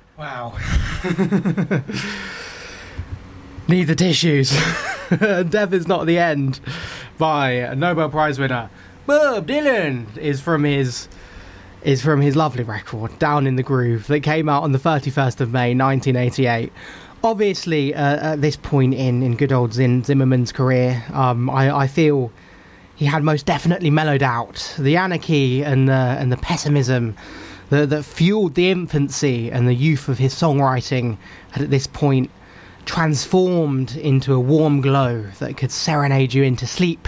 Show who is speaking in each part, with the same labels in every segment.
Speaker 1: Wow. Need the tissues. Death is Not the End by a Nobel Prize winner Bob Dylan is from his lovely record Down in the Groove that came out on the 31st of May 1988. Obviously, at this point in good old Zimmerman's career, I feel he had most definitely mellowed out. The anarchy and the pessimism that fueled the infancy and the youth of his songwriting had at this point transformed into a warm glow that could serenade you into sleep.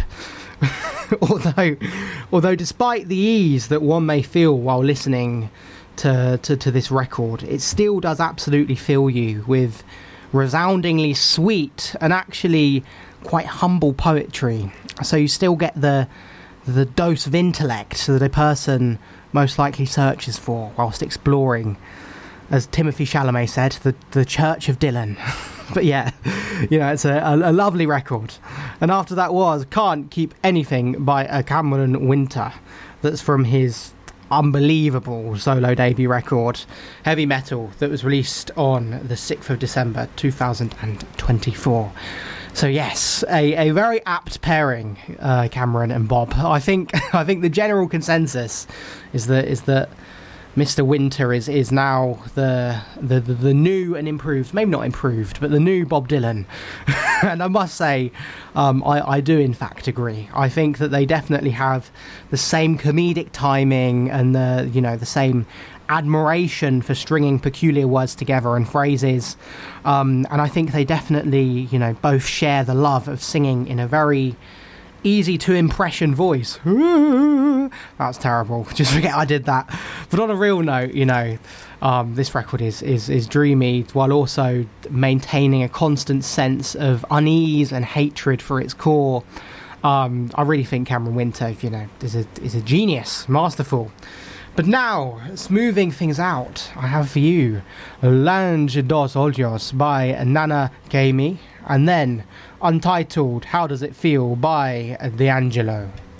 Speaker 1: although despite the ease that one may feel while listening to this record, it still does absolutely fill you with resoundingly sweet and actually quite humble poetry. So you still get the dose of intellect that a person most likely searches for whilst exploring, as Timothy Chalamet said, the Church of Dylan. But yeah, it's a lovely record. And after that was Can't Keep Anything by Cameron Winter. That's from his unbelievable solo debut record, Heavy Metal, that was released on the 6th of December 2024. So yes, a very apt pairing, Cameron and Bob. I think the general consensus is that Mr. Winter is now the new and improved, maybe not improved, but the new Bob Dylan. And I must say, I do in fact agree. I think that they definitely have the same comedic timing and the same admiration for stringing peculiar words together and phrases. And I think they definitely, both share the love of singing in a very easy to impression voice. That's terrible. Just forget I did that. But on a real note, this record is dreamy while also maintaining a constant sense of unease and hatred for its core. I really think Cameron Winter, is a genius, masterful. But now, smoothing things out, I have for you Lange dos Olhos by Nana Caymmi, and then Untitled How Does It Feel by D'Angelo.